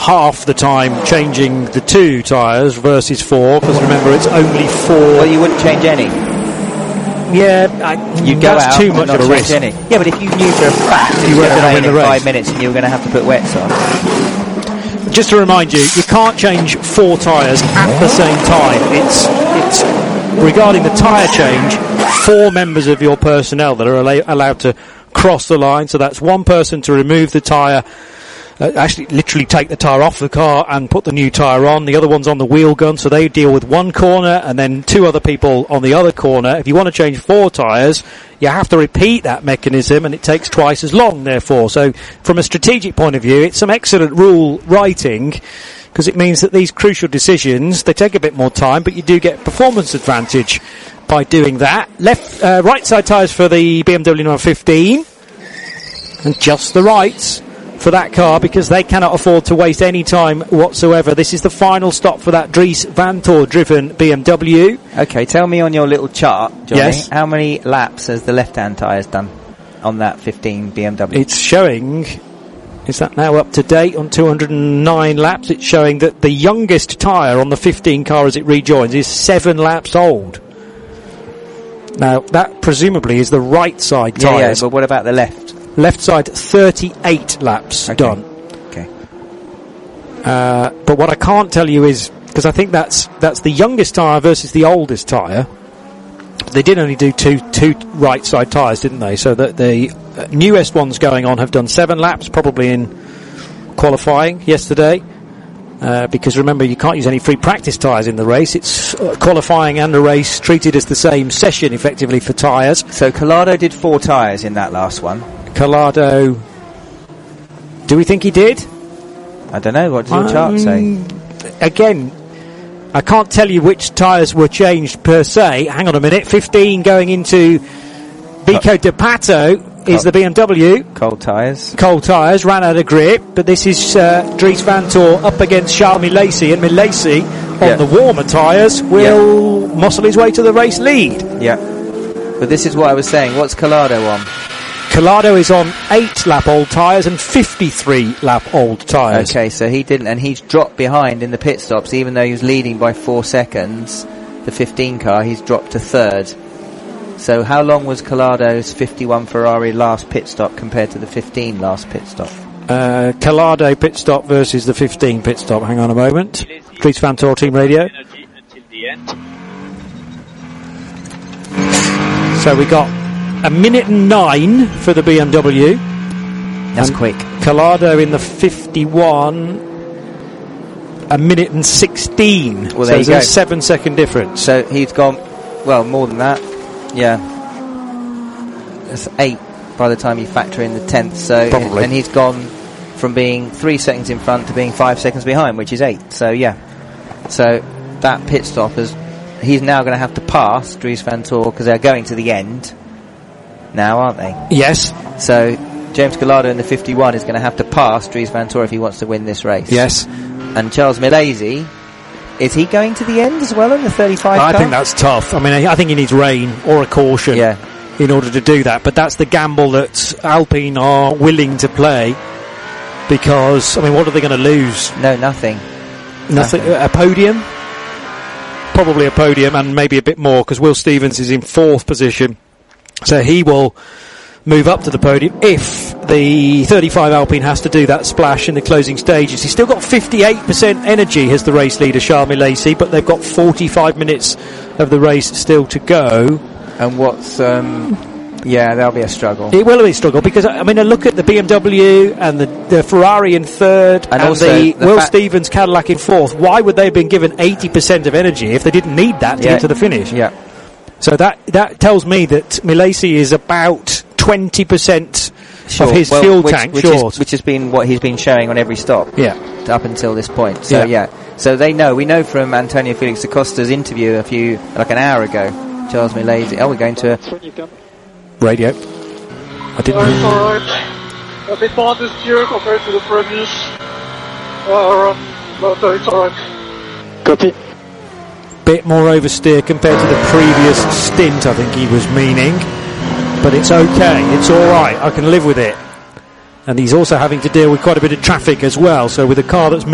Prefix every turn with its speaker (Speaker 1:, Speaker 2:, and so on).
Speaker 1: half the time changing the 2 tyres versus 4, because remember it's only 4.
Speaker 2: Well, you wouldn't change any.
Speaker 1: Yeah,
Speaker 2: you'd go
Speaker 1: that's
Speaker 2: out
Speaker 1: too much of a risk.
Speaker 2: Any. Yeah, but if you knew for a fact that you were going to win in 5 minutes and you were going to have to put wets on.
Speaker 1: Just to remind you, you can't change 4 tyres at the same time. It's regarding the tyre change, 4 members of your personnel that are allowed to cross the line. So that's 1 person to remove the tyre, actually literally take the tyre off the car and put the new tyre on. The other one's on the wheel gun, so they deal with 1 corner and then 2 other people on the other corner. If you want to change 4 tyres, you have to repeat that mechanism, and it takes twice as long, therefore. So from a strategic point of view, it's some excellent rule writing, because it means that these crucial decisions, they take a bit more time, but you do get performance advantage by doing that. Right side tyres for the BMW number 15, and just the rights for that car, because they cannot afford to waste any time whatsoever. This is the final stop for that Dries Vanthoor driven BMW.
Speaker 2: Okay, tell me on your little chart, Johnny,
Speaker 1: yes,
Speaker 2: how many laps has the left-hand tyres done on that 15 BMW?
Speaker 1: It's showing, is that now up to date on 209 laps? It's showing that the youngest tyre on the 15 car as it rejoins is 7 laps old. Now, that presumably is the right side tyres.
Speaker 2: Yeah, but what about the left?
Speaker 1: Left side, 38 laps done.
Speaker 2: Okay.
Speaker 1: But what I can't tell you is, because I think that's the youngest tyre versus the oldest tyre. They did only do two right side tyres, didn't they? So that the newest ones going on have done 7 laps, probably in qualifying yesterday. Because remember, you can't use any free practice tyres in the race. It's qualifying and the race treated as the same session, effectively, for tyres.
Speaker 2: So Collado did 4 tyres in that last one.
Speaker 1: Collado, do we think he did?
Speaker 2: I don't know. What does your chart say?
Speaker 1: Again, I can't tell you which tyres were changed per se. Hang on a minute. 15 going into Vico De Pato is the BMW.
Speaker 2: Cold tyres.
Speaker 1: Cold tyres, ran out of grip. But this is Dries Vanthoor up against Charles Milesi. And Milesi, on the warmer tyres, will muscle his way to the race lead.
Speaker 2: Yeah. But this is what I was saying. What's Collado on?
Speaker 1: Collado is on 8 lap old tyres and 53 lap old tyres.
Speaker 2: Okay, so he didn't, and he's dropped behind in the pit stops, even though he was leading by 4 seconds. The 15 car, he's dropped to 3rd. So how long was Collado's 51 Ferrari last pit stop compared to the 15 last pit stop?
Speaker 1: Collado pit stop versus the 15 pit stop. Hang on a moment. Dries Vanthoor Team Radio. So we got 1 minute and 9 for the BMW.
Speaker 2: That's quick.
Speaker 1: Collado in the 51, 1 minute and 16.
Speaker 2: Well,
Speaker 1: so
Speaker 2: there you
Speaker 1: there's
Speaker 2: go.
Speaker 1: a 7-second difference.
Speaker 2: So he's gone, well, more than that. Yeah. That's 8 by the time you factor in the 10th. So
Speaker 1: probably.
Speaker 2: And he's gone from being 3 seconds in front to being 5 seconds behind, which is 8. So, yeah. So that pit stop he's now going to have to pass Dries Vanthoor, because they're going to the end now, aren't they?
Speaker 1: Yes.
Speaker 2: So James Collado in the 51 is going to have to pass Dries Vanthoor if he wants to win this race.
Speaker 1: Yes.
Speaker 2: And Charles Milesi, is he going to the end as well in the 35 car?
Speaker 1: I think that's tough. I mean, I think he needs rain or a caution in order to do that. But that's the gamble that Alpine are willing to play, because, I mean, what are they going to lose?
Speaker 2: No, nothing.
Speaker 1: Nothing. A podium? Probably a podium, and maybe a bit more, because Will Stevens is in 4th position. So he will move up to the podium if the 35 Alpine has to do that splash in the closing stages. He's still got 58% energy as the race leader, Charles Milesi, but they've got 45 minutes of the race still to go.
Speaker 2: And what's... that'll be a struggle.
Speaker 1: It will be a struggle, because, I mean, a look at the BMW and the Ferrari in 3rd and
Speaker 2: also
Speaker 1: the Will Stevens Cadillac in 4th. Why would they have been given 80% of energy if they didn't need that to get to the finish?
Speaker 2: Yeah.
Speaker 1: So that tells me that Milesi is about 20% of his fuel tank short.
Speaker 2: Which has been what he's been showing on every stop up until this point. So, So we know from Antonio Felix Acosta's interview an hour ago, Charles Milesi... Oh, we're going to...
Speaker 1: Radio. I didn't hear.
Speaker 3: Alright. A bit more this year compared to the previous run, but it's alright. Copy.
Speaker 1: Bit more oversteer compared to the previous stint, I think he was meaning. But it's okay, it's alright, I can live with it. And he's also having to deal with quite a bit of traffic as well, so with a car that's